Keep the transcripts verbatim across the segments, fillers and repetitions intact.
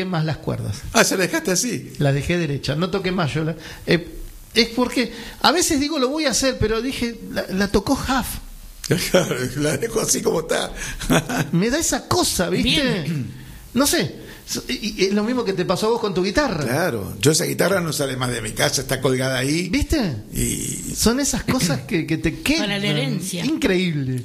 más las cuerdas. Ah, ¿se la dejaste así? La dejé derecha, no toqué más yo. La, eh, es porque a veces digo lo voy a hacer, pero dije, la, la tocó Huff. La dejo así como está. Me da esa cosa, ¿viste? Bien. No sé. Y es lo mismo que te pasó a vos con tu guitarra. Claro, yo esa guitarra no sale más de mi casa, está colgada ahí. ¿Viste? Y son esas cosas que, que te quedan. Para la herencia. Increíble.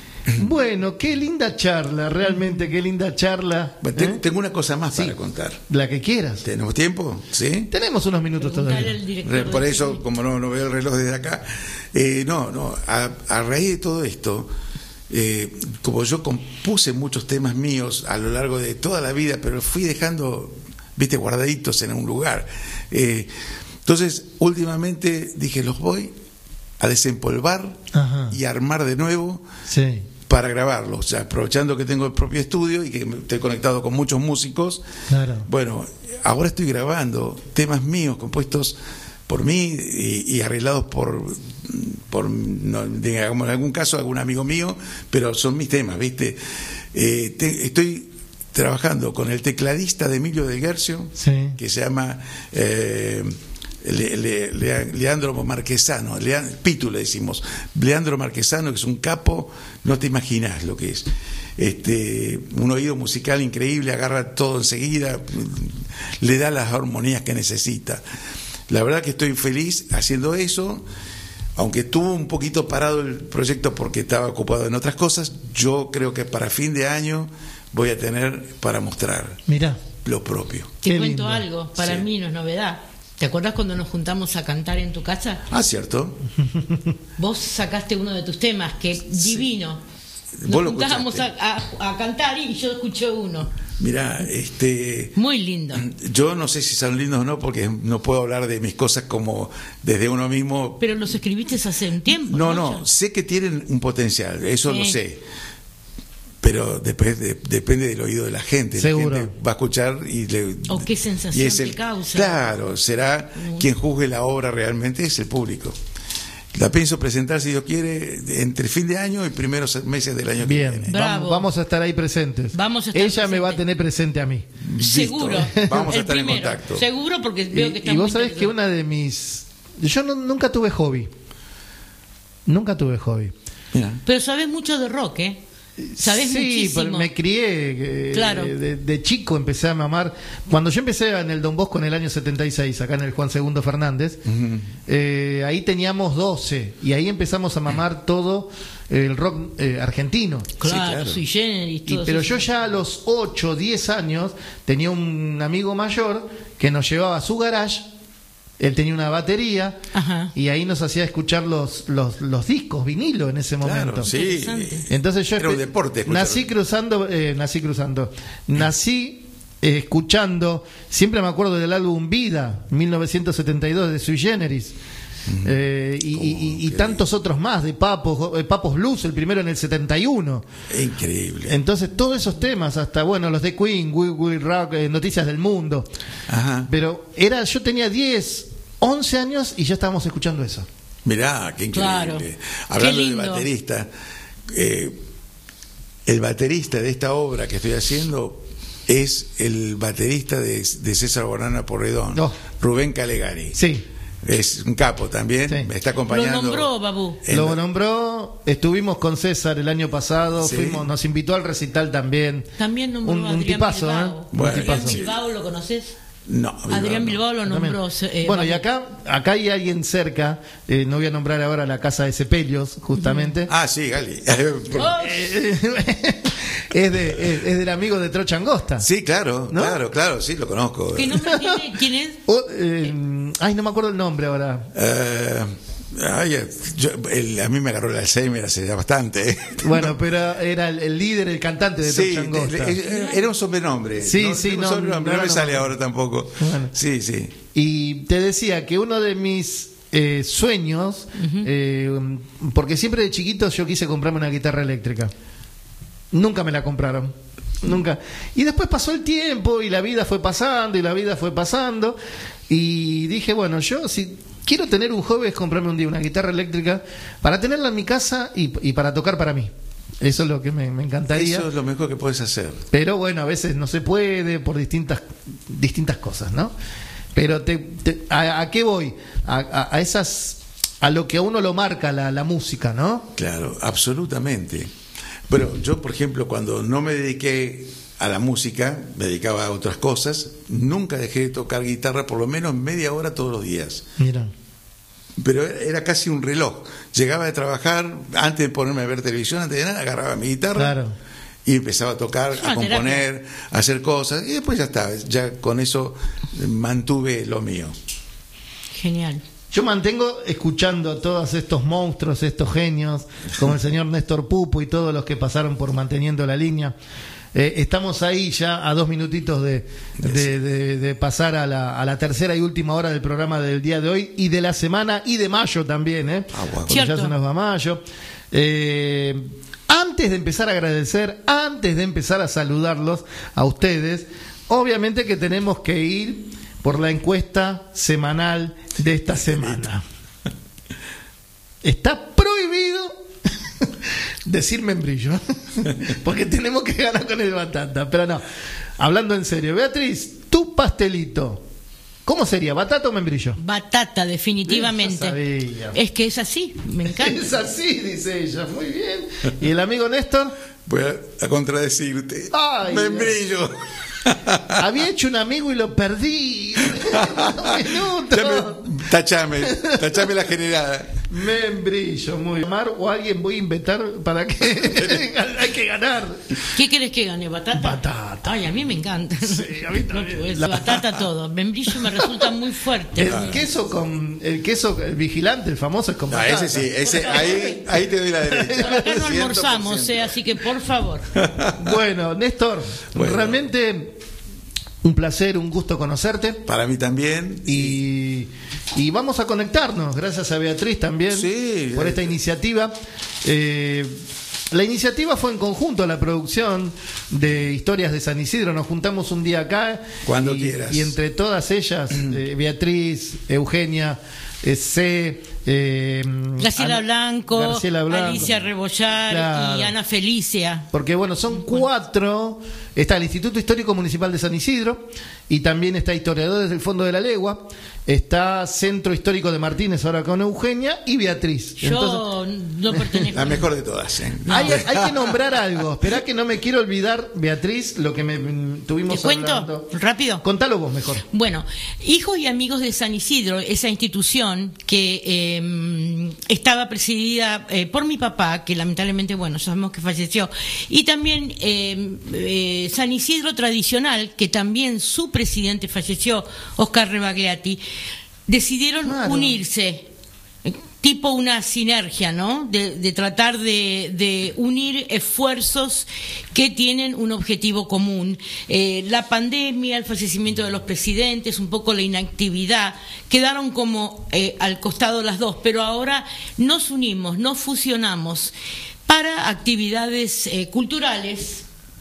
Bueno, qué linda charla, realmente, qué linda charla. Bueno, ¿eh? Tengo una cosa más sí, para contar. La que quieras. ¿Tenemos tiempo? ¿Sí? Tenemos unos minutos todavía. Por eso, como no, no veo el reloj desde acá, eh, no, no, a, a raíz de todo esto, eh, como yo compuse muchos temas míos a lo largo de toda la vida, pero fui dejando, viste, guardaditos en un lugar. Eh, entonces, últimamente dije, los voy a desempolvar. Ajá. Y armar de nuevo. Sí. Para grabarlo, o sea, aprovechando que tengo el propio estudio y que estoy conectado con muchos músicos. Claro. Bueno, ahora estoy grabando temas míos compuestos por mí y, y arreglados por, por no, digamos, en algún caso algún amigo mío, pero son mis temas, ¿viste? Eh, te, estoy trabajando con el tecladista de Emilio Del Guercio, sí. que se llama eh, Le, le, le, Leandro Marquesano, Leand, Pitu le decimos, Leandro Marquesano, que es un capo, no te imaginas lo que es. Este, un oído musical increíble, agarra todo enseguida, le da las armonías que necesita. La verdad que estoy feliz haciendo eso, aunque estuvo un poquito parado el proyecto porque estaba ocupado en otras cosas. Yo creo que para fin de año voy a tener para mostrar Mirá. lo propio. Te Qué cuento lindo. Algo, para sí. mí no es novedad. ¿Te acuerdas cuando nos juntamos a cantar en tu casa? Ah, cierto. Vos sacaste uno de tus temas, que es sí. divino. Nos juntábamos a, a, a cantar y yo escuché uno. Mirá, este... Muy lindo. Yo no sé si son lindos o no, porque no puedo hablar de mis cosas como desde uno mismo. Pero los escribiste hace un tiempo. No, no, no sé que tienen un potencial, eso sí. lo sé. Pero después de, depende del oído de la gente. Seguro. La gente va a escuchar y le... O qué sensación y es el, te causa. Claro, será uh. quien juzgue la obra realmente, es el público. La pienso presentar, si Dios quiere, entre fin de año y primeros meses del año Bien, que viene. Bravo. Vamos a estar ahí presentes. Vamos a estar Ella presente. me va a tener presente a mí. Seguro. Listo. Vamos a el estar primero. en contacto. Seguro, porque veo y, que está Y vos muy sabés que una de mis... Yo no, nunca tuve hobby. Nunca tuve hobby. Mira. Pero sabés mucho de rock, ¿eh? Sabés sí, muchísimo. Me crié, eh, claro. de, de chico empecé a mamar. Cuando yo empecé en el Don Bosco en el año setenta y seis, acá en el Juan segundo Fernández, uh-huh. eh, ahí teníamos doce y ahí empezamos a mamar todo el rock eh, argentino. Claro, sí, claro. Sui Generis, todo y, pero eso. yo ya a los ocho, diez años tenía un amigo mayor que nos llevaba a su garage. Él tenía una batería. Ajá. Y ahí nos hacía escuchar los, los, los discos, vinilo en ese momento. Claro, sí. Entonces yo era un deporte, nací cruzando, eh, nací cruzando, nací eh, escuchando, siempre me acuerdo del álbum Vida, mil novecientos setenta y dos de Sui Generis. Uh-huh. eh, y, y, y tantos otros más de Papos, eh, Papos Blues, el primero en el setenta y uno. Increíble. Entonces todos esos temas, hasta bueno los de Queen, We Will Rock, eh, Noticias del Mundo. Ajá. Pero era, yo tenía diez, once años y ya estábamos escuchando eso. Mirá, qué increíble. Claro. Hablando qué de baterista, eh, el baterista de esta obra que estoy haciendo es el baterista de, de César Bonana Porredón, oh. Rubén Calegari. Sí. Es un capo también, sí. Me está acompañando. Lo nombró, Babu. Lo nombró, estuvimos con César el año pasado, sí. fuimos, nos invitó al recital también. También nombró un, a un Adrián tipazo, Bilbao. ¿eh? Bueno, un tipazo. ¿Adrián Bilbao lo conoces? No, Bilbao, Adrián Bilbao no. lo nombró. Eh, bueno, Babu. y acá acá hay alguien cerca, eh, no voy a nombrar ahora la casa de Sepelios, justamente. Mm. Ah, sí, Gali. Es, de, es, es del amigo de Trocha Angosta. Sí, claro, ¿no? claro, claro, sí, lo conozco. ¿Qué nombre tiene? ¿Quién es? O, eh, ay, no me acuerdo el nombre ahora. Eh, ay, yo, el, a mí me agarró el Alzheimer hace ya bastante. ¿eh? Bueno, pero era el, el líder, el cantante de sí, Trocha Angosta. Era un sobrenombre. Sí, no, sí, un no, sobrenombre, no, no, no me sale no. ahora tampoco. Bueno. Sí, sí. Y te decía que uno de mis eh, sueños, uh-huh. eh, porque siempre de chiquito yo quise comprarme una guitarra eléctrica. Nunca me la compraron. Nunca. Y después pasó el tiempo y la vida fue pasando y la vida fue pasando. Y dije, bueno, yo si quiero tener un hobby es comprarme un día una guitarra eléctrica para tenerla en mi casa y, y para tocar para mí. Eso es lo que me, me encantaría. Eso es lo mejor que puedes hacer. Pero bueno, a veces no se puede por distintas distintas cosas, ¿no? Pero te, te, a, ¿a qué voy? A, a, a esas, a lo que a uno lo marca la, la música, ¿no? Claro, absolutamente. Bueno, yo, por ejemplo, cuando no me dediqué a la música, me dedicaba a otras cosas, nunca dejé de tocar guitarra por lo menos media hora todos los días. Mira. Pero era casi un reloj. Llegaba de trabajar, antes de ponerme a ver televisión, antes de nada, agarraba mi guitarra, claro, y empezaba a tocar, a componer, a hacer cosas, y después ya está, ya con eso mantuve lo mío. Genial. Yo mantengo escuchando a todos estos monstruos, estos genios, como el señor Néstor Pupo y todos los que pasaron por Manteniendo la Línea. Eh, estamos ahí ya a dos minutitos de, de, de, de pasar a la, a la tercera y última hora del programa del día de hoy y de la semana y de mayo también, ¿eh? Ah, bueno. Porque ya se nos va mayo. Eh, antes de empezar a agradecer, antes de empezar a saludarlos a ustedes, obviamente que tenemos que ir por la encuesta semanal de esta semana. Está prohibido decir membrillo, porque tenemos que ganar con el batata. Pero no, hablando en serio, Beatriz, tu pastelito, ¿cómo sería? ¿Batata o membrillo? Batata, definitivamente. Es que es así, me encanta. Es así, dice ella, muy bien. ¿Y el amigo Néstor? Voy a, a contradecirte. Ay, membrillo. Había hecho un amigo y lo perdí. Tachame, tachame la generada. Membrillo, muy bien. O alguien voy a inventar para que hay que ganar. ¿Qué querés que gane? ¿Batata? Batata. Ay, a mí me encanta. Sí, a mí también. No, la batata todo. Membrillo me resulta muy fuerte. El claro. queso con el queso el vigilante, el famoso es con batata. Ah, ese sí, ese ahí ahí te doy la derecha. Acá no almorzamos, eh, así que por favor. Bueno, Néstor, bueno, realmente un placer, un gusto conocerte. Para mí también. Y, y vamos a conectarnos, gracias a Beatriz también, sí, por esta iniciativa. Eh, la iniciativa fue en conjunto a la producción de Historias de San Isidro. Nos juntamos un día acá. Cuando y, quieras. Y entre todas ellas, eh, Beatriz, Eugenia, eh, C. Eh, Graciela, Ana, Blanco, Graciela Blanco, Alicia Rebollar, claro, y Ana Felicia. Porque bueno, son cuatro. Está el Instituto Histórico Municipal de San Isidro y también está Historiadores del Fondo de la Legua, está Centro Histórico de Martínez, ahora con Eugenia y Beatriz. Yo Entonces, no pertenezco. La mejor de todas. ¿eh? No. Hay, hay que nombrar algo. Esperá que no me quiero olvidar, Beatriz, lo que me tuvimos ¿Te cuento? Hablando. Rápido. Contalo vos mejor. Bueno, Hijos y Amigos de San Isidro, esa institución que eh, estaba presidida eh, por mi papá, que lamentablemente, bueno, sabemos que falleció, y también eh, eh, San Isidro Tradicional, que también su presidente falleció, Oscar Rebagliati, decidieron claro. unirse, tipo una sinergia, ¿no? De, de tratar de, de unir esfuerzos que tienen un objetivo común. Eh, la pandemia, el fallecimiento de los presidentes, un poco la inactividad, quedaron como eh, al costado las dos, pero ahora nos unimos, nos fusionamos para actividades eh, culturales.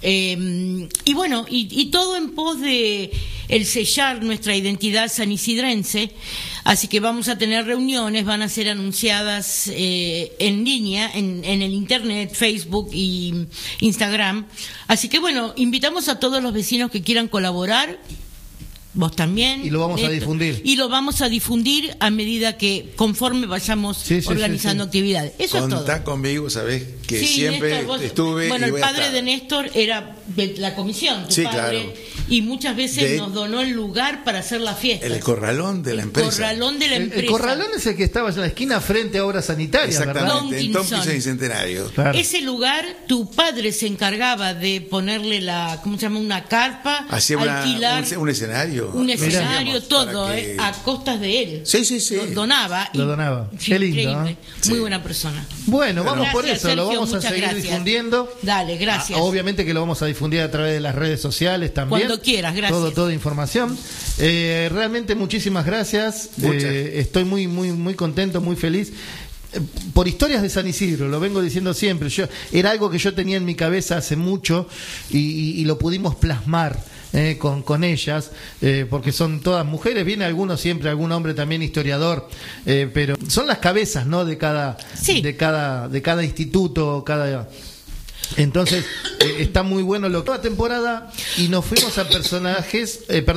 Eh, y bueno, y, y todo en pos de el sellar nuestra identidad sanisidrense, así que vamos a tener reuniones, van a ser anunciadas eh, en línea, en, en el internet, Facebook y Instagram, así que bueno, invitamos a todos los vecinos que quieran colaborar. Vos también. Y lo vamos esto, a difundir. Y lo vamos a difundir a medida que, conforme vayamos sí, sí, organizando sí, sí. actividades. Eso Contá es todo. Conmigo, sabés que sí, siempre Néstor, vos, estuve. Bueno, y el voy padre a estar. de Néstor era de la comisión, tu sí, padre, claro. y muchas veces de, nos donó el lugar para hacer la fiesta. El corralón de la empresa. El corralón de la el, empresa. El corralón es el que estaba en la esquina frente a Obras Sanitarias, exactamente, ¿verdad? en Tompkins Bicentenario. Claro. Ese lugar, tu padre se encargaba de ponerle la, ¿cómo se llama? Una carpa, hacía una, alquilar un, un escenario. Un escenario. Todo, que... eh, a costas de él. Sí, sí, sí. Lo donaba. Lo donaba. Y, Qué lindo. Increíble. ¿eh? Muy sí. buena persona. Bueno, vamos gracias, por eso. Sergio, lo vamos a seguir gracias. difundiendo. Dale, gracias. Ah, obviamente que lo vamos a difundir a través de las redes sociales también. Cuando quieras, gracias. Todo, toda información. Eh, realmente muchísimas gracias. Eh, estoy muy, muy, muy contento, muy feliz. Por Historias de San Isidro, lo vengo diciendo siempre. Yo, era algo que yo tenía en mi cabeza hace mucho y, y, y lo pudimos plasmar. Eh, con, con ellas, eh, porque son todas mujeres, viene alguno siempre, algún hombre también historiador, eh, pero son las cabezas, ¿no? de cada, sí. de cada, de cada instituto, cada Entonces, eh, está muy bueno lo que la temporada y nos fuimos a personajes, eh, perdón,